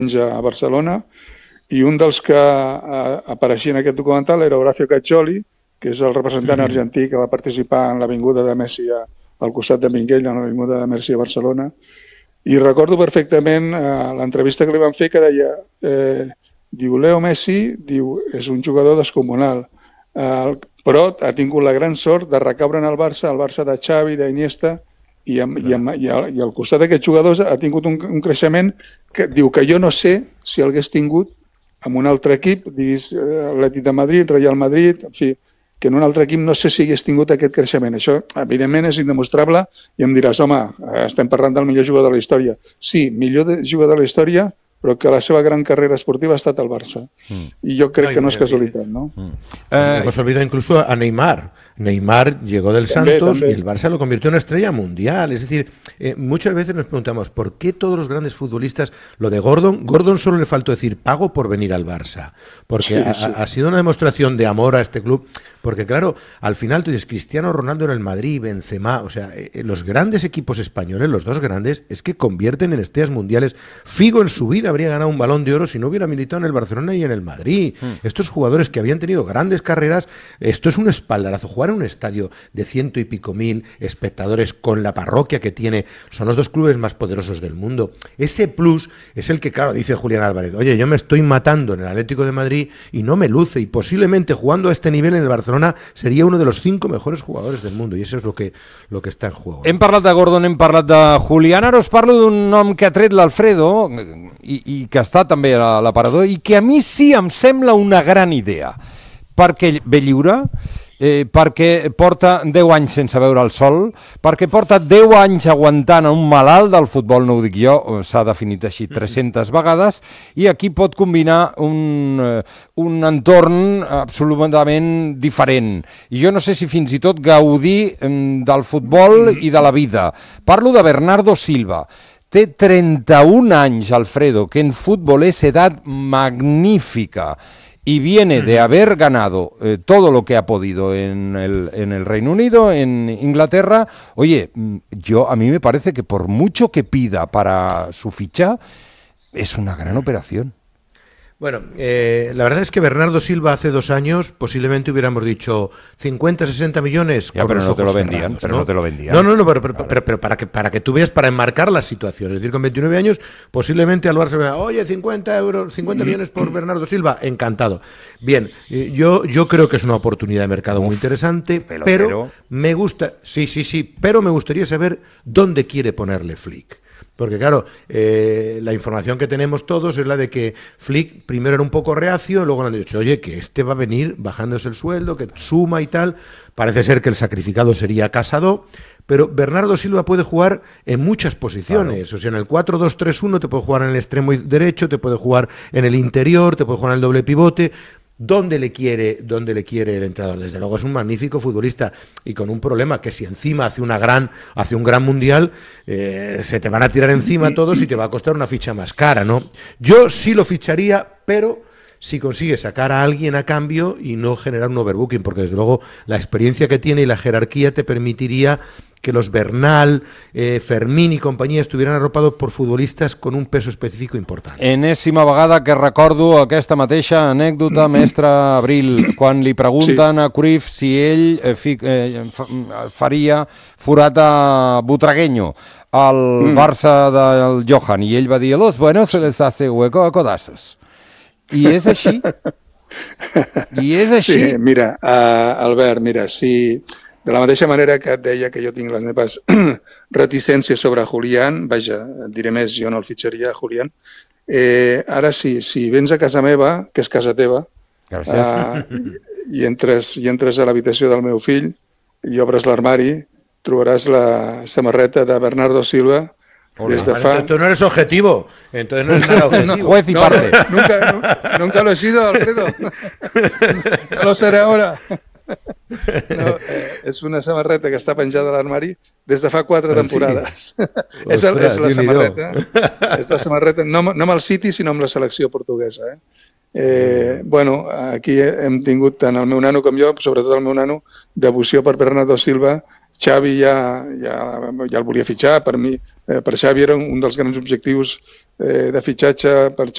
a Barcelona, i un dels que apareixia en aquest documental era Horacio Caccioli, que és el representant argentí que va participar en l'avinguda de Messi al costat de Minguell, en l'avinguda de Messi a Barcelona. I recordo perfectament l'entrevista que li van fer, que deia, diu, Leo Messi, diu, és un jugador descomunal, però ha tingut la gran sort de recaure en el Barça de Xavi, d'Iniesta, i al costat d'aquests jugadors ha tingut un creixement que diu que jo no sé si el hagués tingut amb un altre equip, diguis Atlètic de Madrid, Real Madrid, en fi, que en un altre equip no sé si hagués tingut aquest creixement. Això, evidentment, és indemostrable i em diràs, home, estem parlant del millor jugador de la història. Sí, millor jugador de la història, però que la seva gran carrera esportiva ha estat al Barça. I yo creo que no es casualidad, ¿no? Hemos olvidado incluso a Neymar. Neymar llegó del Santos y el Barça lo convirtió en una estrella mundial. Es decir, muchas veces nos preguntamos, ¿por qué todos los grandes futbolistas, lo de Gordon solo le faltó decir, pago por venir al Barça? Porque ha sido una demostración de amor a este club. Porque claro, al final tú dices, Cristiano Ronaldo en el Madrid, Benzema, o sea, los grandes equipos españoles, los dos grandes, es que convierten en estrellas mundiales. Figo en su vida habría ganado un Balón de Oro si no hubiera militado en el Barcelona y en el Madrid. Estos jugadores que habían tenido grandes carreras, esto es un espaldarazo. Jugar en un estadio de 100 y pico mil espectadores con la parroquia que tiene, son los dos clubes más poderosos del mundo. Ese plus es el que, claro, dice Julián Álvarez, oye, yo me estoy matando en el Atlético de Madrid y no me luce, y posiblemente jugando a este nivel en el Barcelona sería uno de los 5 mejores jugadores del mundo, y eso es lo que está en juego. Hem parlat de Gordon, hem parlat de Julián, ara us parlo d'un nom que ha tret l'Alfredo i que està també a l'aparador i que a mi sí em sembla una gran idea, perquè ve lliure, perquè porta 10 anys sense veure el sol, perquè porta 10 anys aguantant un malalt del futbol, no ho dic jo, s'ha definit així 300 vegades, i aquí pot combinar un entorn absolutament diferent. I jo no sé si fins i tot gaudir del futbol i de la vida. Parlo de Bernardo Silva. Té 31 anys, Alfredo, que en fútbol es edad magnífica. Y viene de haber ganado todo lo que ha podido en el Reino Unido, en Inglaterra. Oye, a mí me parece que por mucho que pida para su ficha, es una gran operación. Bueno, la verdad es que Bernardo Silva hace 2 años posiblemente hubiéramos dicho 50, 60 millones. Ya, pero no te lo vendían, no te lo vendían. No, pero para que tú veas, para enmarcar la situación. Es decir, con 29 años, posiblemente al Barça me da, oye, 50 millones por Bernardo Silva, encantado. Bien, yo creo que es una oportunidad de mercado muy interesante, pero me gusta, sí, pero me gustaría saber dónde quiere ponerle Flick. Porque claro, la información que tenemos todos es la de que Flick primero era un poco reacio, luego le han dicho, oye, que este va a venir bajándose el sueldo, que suma y tal. Parece ser que el sacrificado sería Casado, pero Bernardo Silva puede jugar en muchas posiciones. Claro. O sea, en el 4-2-3-1 te puede jugar en el extremo derecho, te puede jugar en el interior, te puede jugar en el doble pivote. ¿Dónde le quiere el entrenador? Desde luego es un magnífico futbolista y con un problema que si encima hace un gran mundial, se te van a tirar encima todos y te va a costar una ficha más cara, ¿no? Yo sí lo ficharía, pero si consigue sacar a alguien a cambio y no generar un overbooking, porque desde luego la experiencia que tiene y la jerarquía te permitiría que los Bernal, Fermín y compañía estuvieran arropados por futbolistas con un peso específico importante. Enèsima vegada que recordo aquesta mateixa anècdota, mestre Abril, quan li pregunten a Cruyff si ell faria forat a Butragueño al Barça del Johan, i ell va dir, los buenos se les hace hueco a codazos. I és així. Sí, mira, Albert, si... De la mateixa manera que et deia que jo tinc les meves reticències sobre Julián, vaja, et diré més, jo no el fitxaria a Julián. Ara sí, si vens a casa meva, que és casa teva, i entres a l'habitació del meu fill i obres l'armari, trobaràs la samarreta de Bernardo Silva desde fa... Entonces no eres objetivo, entonces no eres nada objetivo. Juez y parte. Nunca lo he sido, Alfredo. No lo seré ahora. No, és una samarreta que està penjada a l'armari des de fa 4 temporades. És la samarreta. És la samarreta, no amb el City, sinó amb la selecció portuguesa. Bueno, aquí hem tingut tant el meu nano com jo, sobretot el meu nano, devoció per Bernardo Silva. Xavi ja el volia fitxar. Per mi, per Xavi era un dels grans objectius de fitxatge per